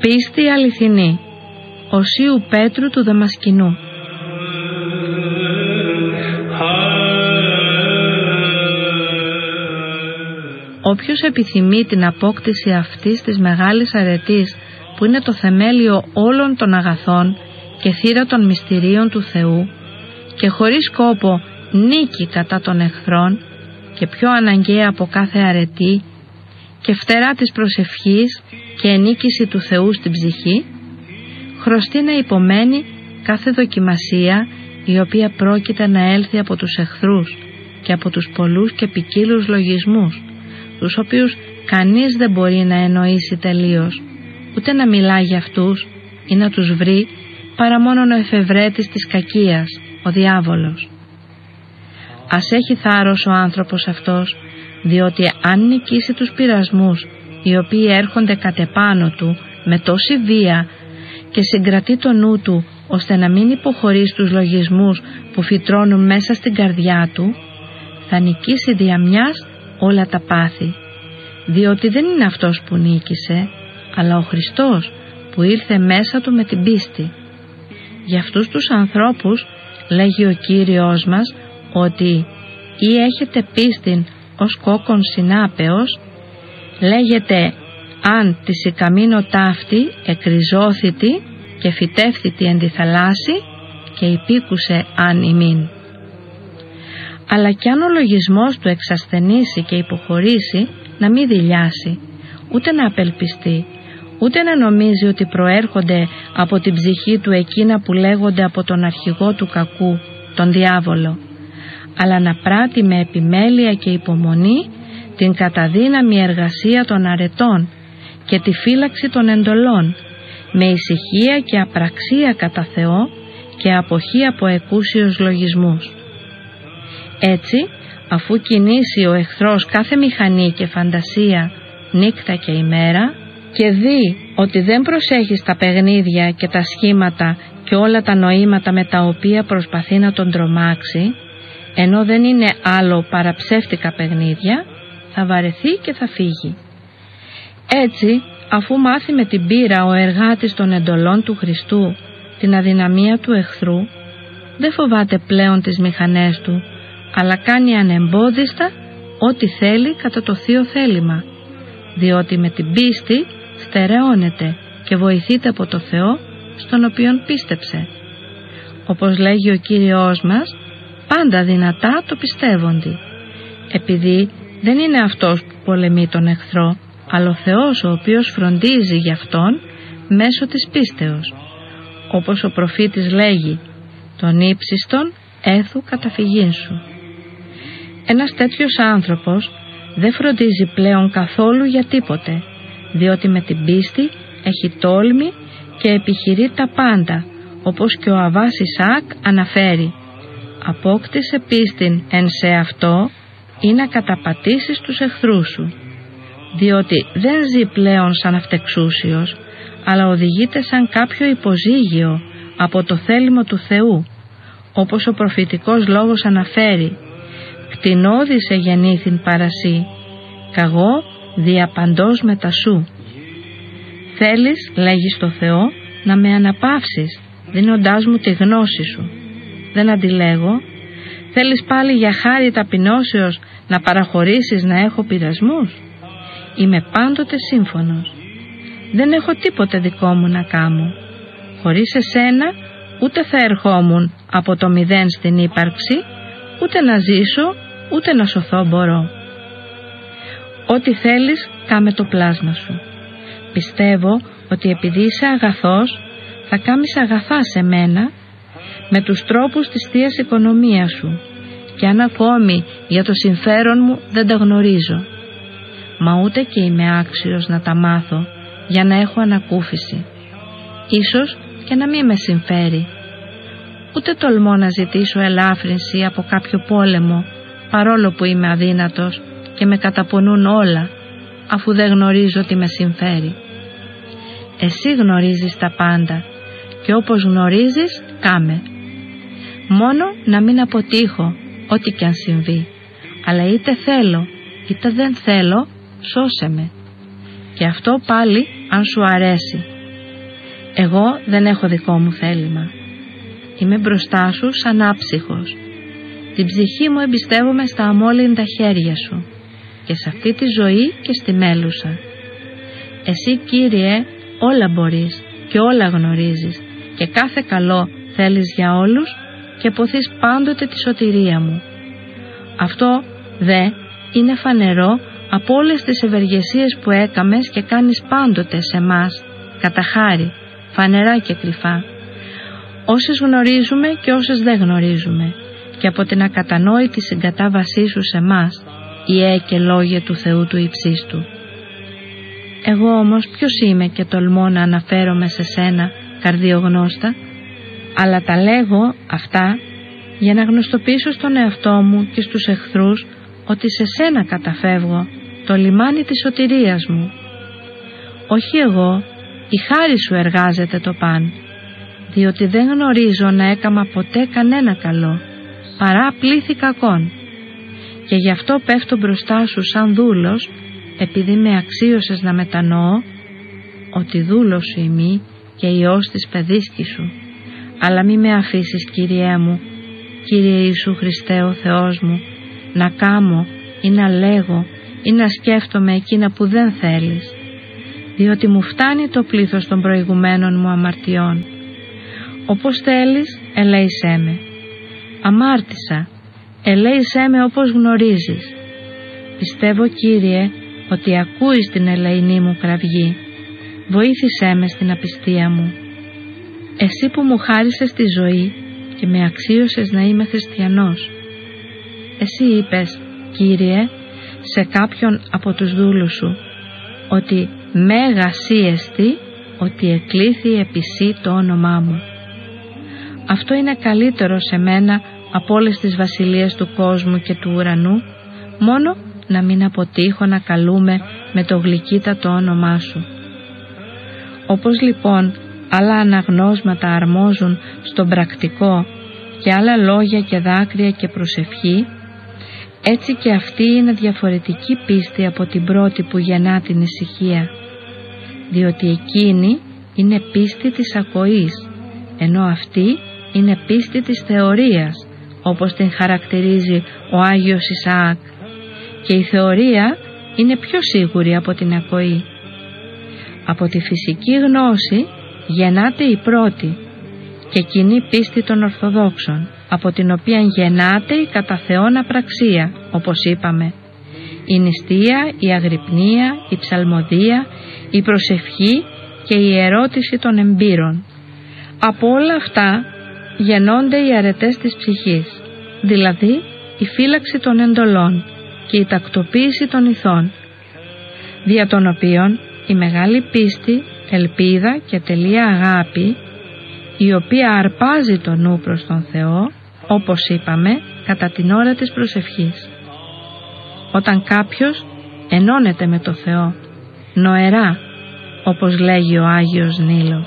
Πίστη αληθινή. Οσίου Πέτρου του Δαμασκηνού. Όποιος επιθυμεί την απόκτηση αυτής της μεγάλης αρετής, που είναι το θεμέλιο όλων των αγαθών και θύρα των μυστηρίων του Θεού, και χωρίς κόπο νίκη κατά των εχθρών, και πιο αναγκαία από κάθε αρετή, και φτερά της προσευχής και ενίκηση του Θεού στην ψυχή, χρωστεί να υπομένει κάθε δοκιμασία η οποία πρόκειται να έλθει από τους εχθρούς και από τους πολλούς και ποικίλους λογισμούς, τους οποίους κανείς δεν μπορεί να εννοήσει τελείως, ούτε να μιλά για αυτούς ή να τους βρει, παρά μόνον ο εφευρέτης της κακίας, ο διάβολος. Ας έχει θάρρος ο άνθρωπος αυτός, διότι αν νικήσει τους πειρασμούς οι οποίοι έρχονται κατ' επάνω του με τόση βία και συγκρατεί το νου του ώστε να μην υποχωρεί στους λογισμούς που φυτρώνουν μέσα στην καρδιά του, θα νικήσει δια μιας όλα τα πάθη, διότι δεν είναι αυτός που νίκησε, αλλά ο Χριστός που ήλθε μέσα του με την πίστη. Για αυτούς τους ανθρώπους λέγει ο Κύριος μας ότι «Ή έχετε πίστην ως κόκκον συνάπεως, λέγεται αν της ικαμίνο ταύτη εκριζώθητη και φυτεύθητη εν τη θαλάσση και υπήκουσε αν ημίν». Αλλά κι αν ο λογισμός του εξασθενήσει και υποχωρήσει, να μην δειλιάσει, ούτε να απελπιστεί, ούτε να νομίζει ότι προέρχονται από την ψυχή του εκείνα που λέγονται από τον αρχηγό του κακού, τον διάβολο, αλλά να πράττει με επιμέλεια και υπομονή την καταδύναμη εργασία των αρετών και τη φύλαξη των εντολών, με ησυχία και απραξία κατά Θεό και αποχή από εκούσιους λογισμούς. Έτσι, αφού κινήσει ο εχθρός κάθε μηχανή και φαντασία νύχτα και ημέρα και δει ότι δεν προσέχει στα παιχνίδια και τα σχήματα και όλα τα νοήματα με τα οποία προσπαθεί να τον τρομάξει, ενώ δεν είναι άλλο παρά ψεύτικα παιχνίδια, θα βαρεθεί και θα φύγει. Έτσι, αφού μάθει με την πείρα ο εργάτης των εντολών του Χριστού την αδυναμία του εχθρού, δεν φοβάται πλέον τις μηχανές του, αλλά κάνει ανεμπόδιστα ό,τι θέλει κατά το θείο θέλημα, διότι με την πίστη στερεώνεται και βοηθείται από το Θεό στον οποίον πίστεψε. Όπως λέγει ο Κύριος μας, πάντα δυνατά το πιστεύοντι, επειδή δεν είναι αυτός που πολεμεί τον εχθρό, αλλά ο Θεός ο οποίος φροντίζει για αυτόν μέσω της πίστεως. Όπως ο προφήτης λέγει, τον ύψιστον έθου καταφυγήν σου. Ένας τέτοιος άνθρωπος δεν φροντίζει πλέον καθόλου για τίποτε, διότι με την πίστη έχει τόλμη και επιχειρεί τα πάντα, όπως και ο Αββάς Ισαάκ αναφέρει, «Απόκτησε πίστην εν σε αυτό ή να καταπατήσεις τους εχθρούς σου», διότι δεν ζει πλέον σαν αυτεξούσιος, αλλά οδηγείται σαν κάποιο υποζύγιο από το θέλημα του Θεού, όπως ο προφητικός λόγος αναφέρει, «Κτηνώδησε γεννήθην παρασύ, καγώ διαπαντός μετά σου». Θέλεις, λέγει στο Θεό, να με αναπαύσεις, δίνοντάς μου τη γνώση σου. Δεν αντιλέγω. Θέλεις πάλι για χάρη ταπεινώσεως να παραχωρήσεις να έχω πειρασμούς. Είμαι πάντοτε σύμφωνος. Δεν έχω τίποτε δικό μου να κάνω. Χωρίς εσένα ούτε θα ερχόμουν από το μηδέν στην ύπαρξη, ούτε να ζήσω, ούτε να σωθώ μπορώ. Ό,τι θέλεις, κάμε το πλάσμα σου. Πιστεύω ότι επειδή είσαι αγαθός, θα κάμεις αγαθά σε μένα με τους τρόπους της Θείας οικονομίας σου, και αν ακόμη για το συμφέρον μου δεν τα γνωρίζω. Μα ούτε και είμαι άξιος να τα μάθω για να έχω ανακούφιση. Ίσως και να μην με συμφέρει. Ούτε τολμώ να ζητήσω ελάφρυνση από κάποιο πόλεμο, παρόλο που είμαι αδύνατος και με καταπονούν όλα, αφού δεν γνωρίζω τι με συμφέρει. Εσύ γνωρίζεις τα πάντα και όπως γνωρίζεις κάμε. Μόνο να μην αποτύχω ό,τι και αν συμβεί, αλλά είτε θέλω είτε δεν θέλω, σώσε με. Και αυτό πάλι αν σου αρέσει, Εγώ δεν έχω δικό μου θέλημα. Είμαι μπροστά σου σαν άψυχος. Την ψυχή μου εμπιστεύομαι στα αμόλυντα χέρια σου και σε αυτή τη ζωή και στη μέλουσα. Εσύ, Κύριε, όλα μπορείς και όλα γνωρίζεις και κάθε καλό θέλεις για όλους και ποθείς πάντοτε τη σωτηρία μου. Αυτό δε είναι φανερό από όλες τις ευεργεσίες που έκαμες και κάνεις πάντοτε σε μας, κατά χάρη, φανερά και κρυφά, όσες γνωρίζουμε και όσες δεν γνωρίζουμε, και από την ακατανόητη συγκατάβασή σου σε μας, ιέ και λόγια του Θεού του υψίστου. Εγώ όμως ποιος είμαι και τολμώ να αναφέρομαι σε σένα, καρδιογνώστα, αλλά τα λέγω αυτά για να γνωστοποιήσω στον εαυτό μου και στους εχθρούς ότι σε σένα καταφεύγω, το λιμάνι της σωτηρίας μου. Όχι εγώ, η χάρη σου εργάζεται το παν, διότι δεν γνωρίζω να έκαμα ποτέ κανένα καλό, παρά πλήθη κακών, και γι' αυτό πέφτω μπροστά σου σαν δούλος, επειδή με αξίωσες να μετανοώ ότι δούλος σου ημί και ιός της παιδίσκης σου. Αλλά μη με αφήσεις, Κύριέ μου, Κύριε Ιησού Χριστέ ο Θεός μου, να κάμω ή να λέγω ή να σκέφτομαι εκείνα που δεν θέλεις, διότι μου φτάνει το πλήθος των προηγουμένων μου αμαρτιών. Όπως θέλεις, ελέησέ με. Αμάρτησα, ελέησέ με όπως γνωρίζεις. Πιστεύω, Κύριε, ότι ακούεις την ελεηνή μου κραυγή. Βοήθησέ με στην απιστία μου. Εσύ που μου χάρισες τη ζωή και με αξίωσες να είμαι χριστιανός. Εσύ είπες, Κύριε, σε κάποιον από τους δούλους σου, ότι μέγα σύ εστι, ότι εκλήθη επί σύ το όνομά μου. Αυτό είναι καλύτερο σε μένα από όλες τις βασιλείες του κόσμου και του ουρανού, μόνο να μην αποτύχω να καλούμε με το γλυκύτατο όνομά σου. Όπως λοιπόν άλλα αναγνώσματα αρμόζουν στον πρακτικό και άλλα λόγια και δάκρυα και προσευχή, έτσι και αυτή είναι διαφορετική πίστη από την πρώτη που γεννά την ησυχία, διότι εκείνη είναι πίστη της ακοής, ενώ αυτή είναι πίστη της θεωρίας, όπως την χαρακτηρίζει ο Άγιος Ισαάκ, και η θεωρία είναι πιο σίγουρη από την ακοή. Από τη φυσική γνώση γεννάται η πρώτη και κοινή πίστη των Ορθοδόξων, από την οποία γεννάται η κατά Θεόν απραξία, όπως είπαμε, η νηστεία, η αγρυπνία, η ψαλμοδία, η προσευχή και η ερώτηση των εμπείρων. Από όλα αυτά γεννώνται οι αρετές της ψυχής, δηλαδή η φύλαξη των εντολών και η τακτοποίηση των ηθών, δια των οποίων η μεγάλη πίστη, ελπίδα και τελεία αγάπη, η οποία αρπάζει το νου προς τον Θεό, όπως είπαμε, κατά την ώρα της προσευχής. Όταν κάποιος ενώνεται με το Θεό, νοερά, όπως λέγει ο Άγιος Νείλος.